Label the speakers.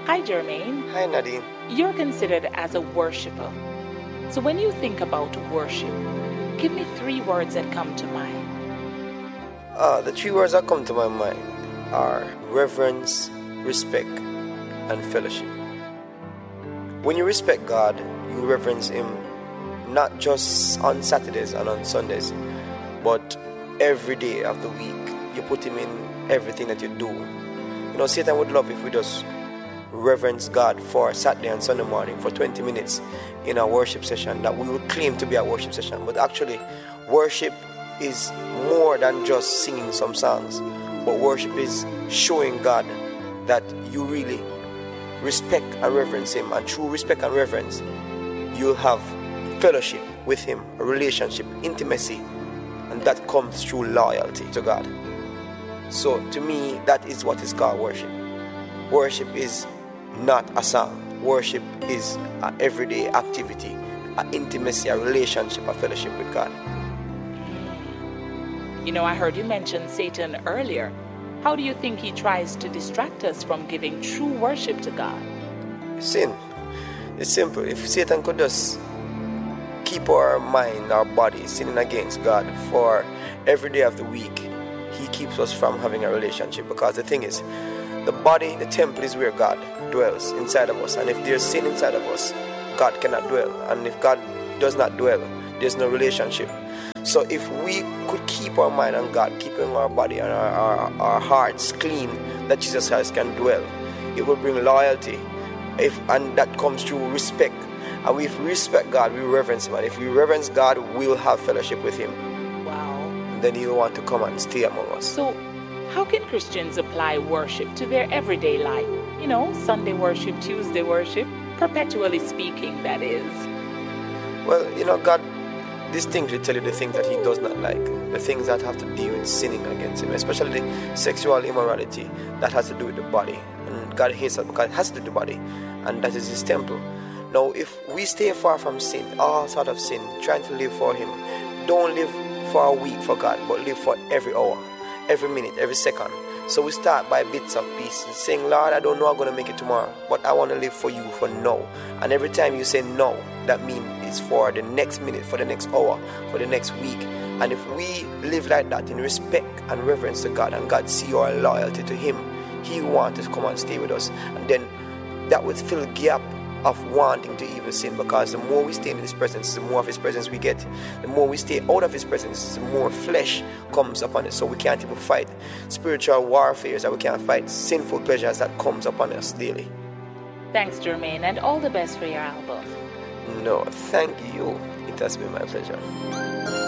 Speaker 1: Hi, Jermaine.
Speaker 2: Hi, Nadine.
Speaker 1: You're considered as a worshiper. So when you think about worship, give me 3 words that come to mind.
Speaker 2: The 3 words that come to my mind are reverence, respect, and fellowship. When you respect God, you reverence Him not just on Saturdays and on Sundays, but every day of the week. You put Him in everything that you do. You know, Satan would love if we just reverence God for Saturday and Sunday morning for 20 minutes in a worship session that we would claim to be a worship session. But actually, worship is more than just singing some songs. But worship is showing God that you really respect and reverence Him. And through respect and reverence, you'll have fellowship with Him, a relationship, intimacy. And that comes through loyalty to God. So to me, that is what is called worship. Worship is not a song. Worship is an everyday activity, an intimacy, a relationship, a fellowship with God.
Speaker 1: You know, I heard you mention Satan earlier. How do you think he tries to distract us from giving true worship to God?
Speaker 2: Sin. It's simple. If Satan could just keep our mind, our body sinning against God for every day of the week, he keeps us from having a relationship. Because the thing is, the body, the temple is where God dwells inside of us. And if there's sin inside of us, God cannot dwell. And if God does not dwell, there's no relationship. So if we could keep our mind on God, keeping our body and our hearts clean, that Jesus Christ can dwell, it will bring loyalty. And that comes through respect. And if we respect God, we reverence Him. And if we reverence God, we'll have fellowship with Him.
Speaker 1: Wow.
Speaker 2: And then He'll want to come and stay among us.
Speaker 1: So how can Christians apply worship to their everyday life? You know, Sunday worship, Tuesday worship, perpetually speaking, that is.
Speaker 2: Well, you know, God distinctly tell you the things that He does not like, the things that have to deal with sinning against Him, especially sexual immorality that has to do with the body. And God hates that because it has to do with the body, and that is His temple. Now, if we stay far from sin, all sort of sin, trying to live for Him, don't live for a week for God, but live for every hour, every minute, every second. So we start by bits of peace, saying, Lord, I don't know I'm going to make it tomorrow, but I want to live for You for now. And every time you say no, that means it's for the next minute, for the next hour, for the next week. And if we live like that in respect and reverence to God, and God see our loyalty to Him, He wants to come and stay with us. And then that would fill a gap of wanting to even sin, because the more we stay in His presence, the more of His presence we get. The more we stay out of His presence, the more flesh comes upon us. So we can't even fight spiritual warfare, that we can't fight sinful pleasures that comes upon us daily.
Speaker 1: Thanks, Jermaine, and all the best for your album.
Speaker 2: No, thank you. It has been my pleasure.